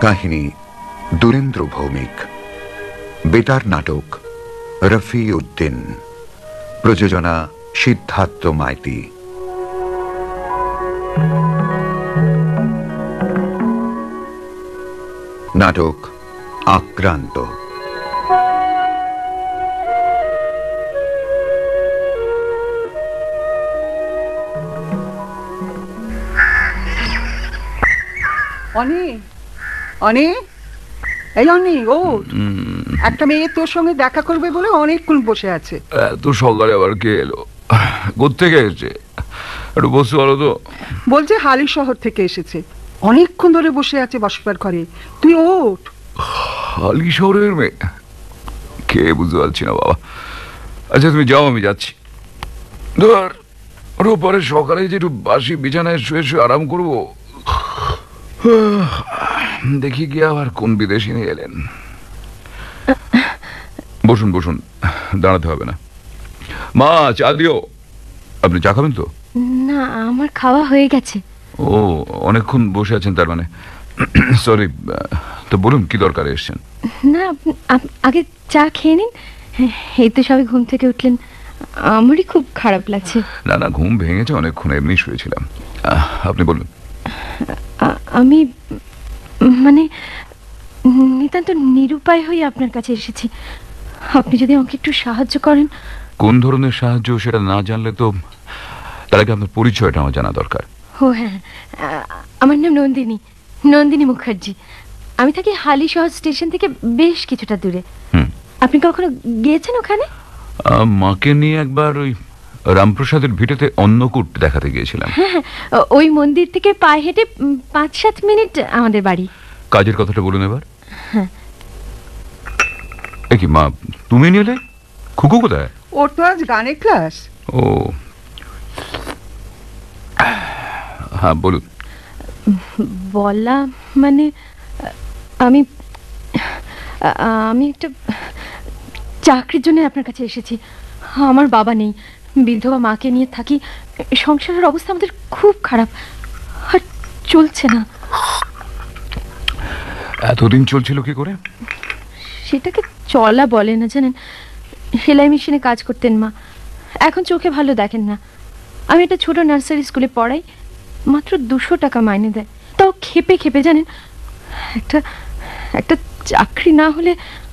কাহিনী দুরেন্দ্র ভৌমিক, বেতার নাটক রফি উদ্দিন, প্রযোজনা সিদ্ধার্থ মাইতি। নাটক আক্রান্ত। অনি, অনি, এই অনি, ও একটা মেয়ে তোর সঙ্গে দেখা করবে বলে অনেকক্ষণ বসে আছে। এত সকালে আবার কে এলো? কোত্থেকে এসেছে? একটু বসতে পারো তো? বলছে হালি শহর থেকে এসেছে, অনেকক্ষণ ধরে বসে আছে বসবার ঘরে। তুই ওঠ। হালি শহরের মেয়ে? কে বুঝতে পারছি না বাবা। আচ্ছা তুমি যাও, আমি যাচ্ছি। ধর ওর পরে সকালে যে একটু বাসি বিছানায় শুয়ে শুয়ে আরাম করবো। দেখি গিয়ে আবার কোন বিদেশি নিয়ে এলেন। বসুন বসুন, দাঁড়াতে হবে না। মা, চা দিও। আপনি চা খাবেন তো? না, আমার খাওয়া হয়ে গেছে। ও, অনেকক্ষণ বসে আছেন তার মানে। সরি, তো বলুন কি দরকারে এসেছেন? না, আগে চা খেয়ে নিন। এই তো সবাই ঘুম থেকে উঠলেন, আমারই খুব খারাপ লাগছে। না না, ঘুম ভেঙেছে অনেকক্ষণ, এমনি শুয়েছিলাম। আপনি বলুন। আমি মানে নিতান্ত নিরুপায় হয়ে আপনার কাছে এসেছি। আপনি যদি আমাকে একটু সাহায্য করেন। কোন ধরনের সাহায্য সেটা না জানলে তো তার আগে আপনার পরিচয়টা আমার জানা দরকার। ও হ্যাঁ, আমার নাম নন্দিনী, নন্দিনী মুখার্জি। আমি থাকি হালি শহর স্টেশন থেকে বেশ কিছুটা দূরে। আপনি কখনো গিয়েছেন ওখানে? মাকে নিয়ে একবার ওই রামপ্রসাদের ভিটেতে অন্নকূট দেখাতে গিয়েছিলাম। হ্যাঁ, ওই মন্দির থেকে পায়ে হেঁটে 5-7 মিনিট আমাদের বাড়ি। কাজের কথাটা বলুন এবার। হ্যাঁ। কি মা, তুমি নিলে? খুকু কোথায়? ওর তো আজ গানের ক্লাস। ও হ্যাঁ, বলুন। বলা মানে আমি আমি একটা চাকরির জন্য আপনার কাছে এসেছি। আমার বাবা নেই, বিধবা মাকে নিয়ে থাকি। সংসারের অবস্থা আমাদের খুব খারাপ, আর চলছে না। এতদিন চলছিল কি করে? সেটাকে চলা বলে না জানেন। সেলাই মেশিনে কাজ করতেন মা, এখন চোখে ভালো দেখেন না। আমি একটা ছোট নার্সারি স্কুলে পড়াই, মাত্র 200 টাকা মাইনে দেয়, তাও খেপে খেপে জানেন। একটা চাকরি না হলে